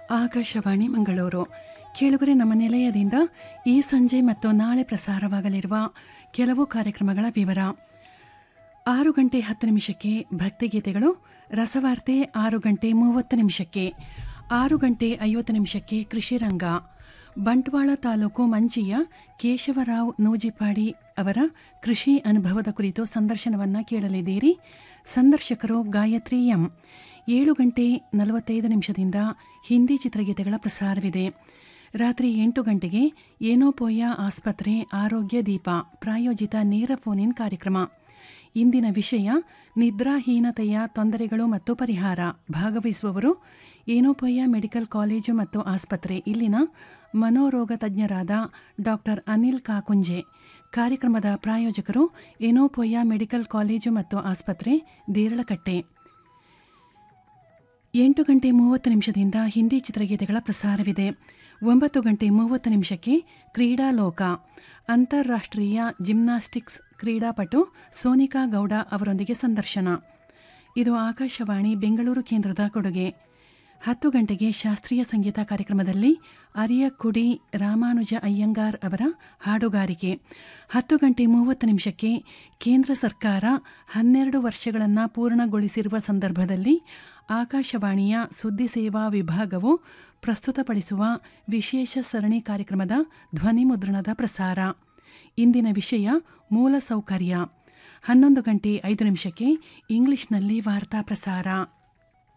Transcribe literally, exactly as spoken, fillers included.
ಆಕಾಶವಾಣಿ ಮಂಗಳೂರು. ಕೇಳುಗರೆ, ನಮ್ಮ ನಿಲಯದಿಂದ ಈ ಸಂಜೆ ಮತ್ತು ನಾಳೆ ಪ್ರಸಾರವಾಗಲಿರುವ ಕೆಲವು ಕಾರ್ಯಕ್ರಮಗಳ ವಿವರ. ಆರು ಗಂಟೆ ಹತ್ತು ನಿಮಿಷಕ್ಕೆ ಭಕ್ತಿಗೀತೆಗಳು, ರಸವಾರ್ತೆ ಆರು ಗಂಟೆ ಮೂವತ್ತು ನಿಮಿಷಕ್ಕೆ, ಆರು ಗಂಟೆ ಐವತ್ತು ನಿಮಿಷಕ್ಕೆ ಕೃಷಿ ರಂಗ. ಬಂಟ್ವಾಳ ತಾಲೂಕು ಮಂಚಿಯ ಕೇಶವರಾವ್ ನೂಜಿಪಾಡಿ ಅವರ ಕೃಷಿ ಅನುಭವದ ಕುರಿತು ಸಂದರ್ಶನವನ್ನು ಕೇಳಲಿದ್ದೀರಿ. ಸಂದರ್ಶಕರು ಗಾಯತ್ರಿ ಎಂ. ಏಳು ಗಂಟೆ ನಲವತ್ತೈದು ನಿಮಿಷದಿಂದ ಹಿಂದಿ ಚಿತ್ರಗೀತೆಗಳ ಪ್ರಸಾರವಿದೆ. ರಾತ್ರಿ ಎಂಟು ಗಂಟೆಗೆ ಏನೋಪೋಯ ಆಸ್ಪತ್ರೆ ಆರೋಗ್ಯ ದೀಪ ಪ್ರಾಯೋಜಿತ ನೇರ ಫೋನ್ ಇನ್ ಕಾರ್ಯಕ್ರಮ. ಇಂದಿನ ವಿಷಯ ನಿದ್ರಾಹೀನತೆಯ ತೊಂದರೆಗಳು ಮತ್ತು ಪರಿಹಾರ. ಭಾಗವಹಿಸುವವರು ಏನೋಪೋಯ ಮೆಡಿಕಲ್ ಕಾಲೇಜು ಮತ್ತು ಆಸ್ಪತ್ರೆ ಇಲ್ಲಿನ ಮನೋರೋಗ ತಜ್ಞರಾದ ಡಾಕ್ಟರ್ ಅನಿಲ್ ಕಾಕುಂಜೆ. ಕಾರ್ಯಕ್ರಮದ ಪ್ರಾಯೋಜಕರು ಏನೋಪೋಯ ಮೆಡಿಕಲ್ ಕಾಲೇಜು ಮತ್ತು ಆಸ್ಪತ್ರೆ, ದೇರಳಕಟ್ಟೆ. ಎಂಟು ಗಂಟೆ ಮೂವತ್ತು ನಿಮಿಷದಿಂದ ಹಿಂದಿ ಚಿತ್ರಗೀತೆಗಳ ಪ್ರಸಾರವಿದೆ. ಒಂಬತ್ತು ಗಂಟೆ ಮೂವತ್ತು ನಿಮಿಷಕ್ಕೆ ಕ್ರೀಡಾಲೋಕ. ಅಂತಾರಾಷ್ಟ್ರೀಯ ಜಿಮ್ನಾಸ್ಟಿಕ್ಸ್ ಕ್ರೀಡಾಪಟು ಸೋನಿಕಾ ಗೌಡ ಅವರೊಂದಿಗೆ ಸಂದರ್ಶನ. ಇದು ಆಕಾಶವಾಣಿ ಬೆಂಗಳೂರು ಕೇಂದ್ರದ ಕೊಡುಗೆ. ಹತ್ತು ಗಂಟೆಗೆ ಶಾಸ್ತ್ರೀಯ ಸಂಗೀತ ಕಾರ್ಯಕ್ರಮದಲ್ಲಿ ಅರಿಯಕುಡಿ ರಾಮಾನುಜ ಅಯ್ಯಂಗಾರ್ ಅವರ ಹಾಡುಗಾರಿಕೆ. ಹತ್ತು ಗಂಟೆ ಮೂವತ್ತು ನಿಮಿಷಕ್ಕೆ ಕೇಂದ್ರ ಸರ್ಕಾರ ಹನ್ನೆರಡು ವರ್ಷಗಳನ್ನು ಪೂರ್ಣಗೊಳಿಸಿರುವ ಸಂದರ್ಭದಲ್ಲಿ ಆಕಾಶವಾಣಿಯ ಸುದ್ದಿ ಸೇವಾ ವಿಭಾಗವು ಪ್ರಸ್ತುತಪಡಿಸುವ ವಿಶೇಷ ಸರಣಿ ಕಾರ್ಯಕ್ರಮದ ಧ್ವನಿ ಮುದ್ರಣದ ಪ್ರಸಾರ. ಇಂದಿನ ವಿಷಯ ಮೂಲಸೌಕರ್ಯ. ಹನ್ನೊಂದು ಗಂಟೆ ಐದು ನಿಮಿಷಕ್ಕೆ ಇಂಗ್ಲಿಷ್ನಲ್ಲಿ ವಾರ್ತಾ ಪ್ರಸಾರ.